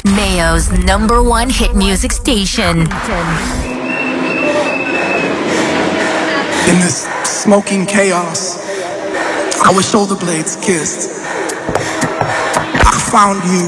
Mayo's #1 hit music station. In this smoking chaos, our shoulder blades kissed. I found you